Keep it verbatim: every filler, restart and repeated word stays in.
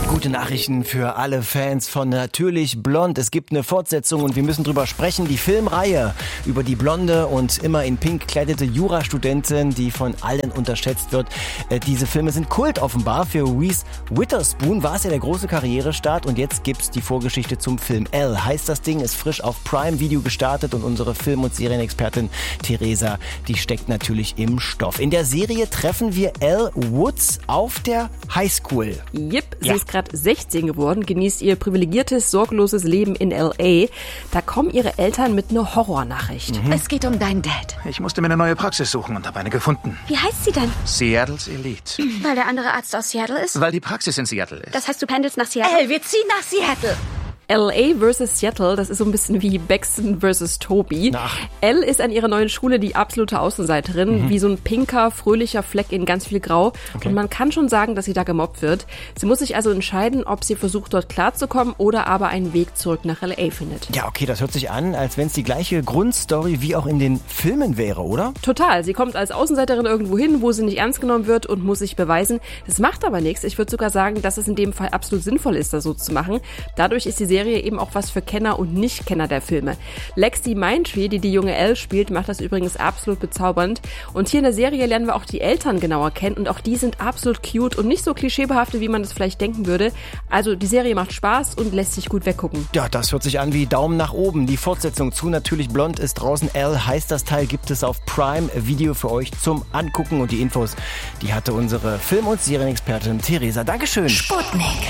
Gute Nachrichten für alle Fans von Natürlich Blond. Es gibt eine Fortsetzung und wir müssen drüber sprechen. Die Filmreihe über die blonde und immer in pink gekleidete Jurastudentin, die von allen unterschätzt wird. Äh, diese Filme sind Kult offenbar. Für Reese Witherspoon war es ja der große Karrierestart und jetzt gibt's die Vorgeschichte zum Film. Elle heißt das Ding, ist frisch auf Prime Video gestartet und unsere Film- und Serienexpertin Theresa, die steckt natürlich im Stoff. In der Serie treffen wir Elle Woods auf der Highschool. Jip, sie Ja. ist gerade sechzehn geworden, genießt ihr privilegiertes, sorgloses Leben in L A. Da kommen ihre Eltern mit einer Horrornachricht. Mhm. Es geht um deinen Dad. Ich musste mir eine neue Praxis suchen und habe eine gefunden. Wie heißt sie denn? Seattles Elite. Weil der andere Arzt aus Seattle ist? Weil die Praxis in Seattle ist. Das heißt, du pendelst nach Seattle? Elle, wir ziehen nach Seattle. L A versus Seattle, das ist so ein bisschen wie Baxton versus Toby. Ach. Elle ist an ihrer neuen Schule die absolute Außenseiterin, mhm. wie so ein pinker, fröhlicher Fleck in ganz viel Grau. Okay. Und man kann schon sagen, dass sie da gemobbt wird. Sie muss sich also entscheiden, ob sie versucht, dort klarzukommen oder aber einen Weg zurück nach L A findet. Ja, okay, das hört sich an, als wenn es die gleiche Grundstory wie auch in den Filmen wäre, oder? Total. Sie kommt als Außenseiterin irgendwo hin, wo sie nicht ernst genommen wird und muss sich beweisen. Das macht aber nichts. Ich würde sogar sagen, dass es in dem Fall absolut sinnvoll ist, das so zu machen. Dadurch ist die Serie eben auch was für Kenner und Nicht-Kenner der Filme. Lexi Mindtree, die die junge Elle spielt, macht das übrigens absolut bezaubernd. Und hier in der Serie lernen wir auch die Eltern genauer kennen und auch die sind absolut cute und nicht so klischeebehaftet, wie man das vielleicht denken würde. Also die Serie macht Spaß und lässt sich gut weggucken. Ja, das hört sich an wie Daumen nach oben. Die Fortsetzung zu Natürlich Blond ist draußen. Elle heißt das Teil, gibt es auf Prime Video für euch zum Angucken. Und die Infos, die hatte unsere Film- und Serienexpertin Theresa. Dankeschön. Sputnik.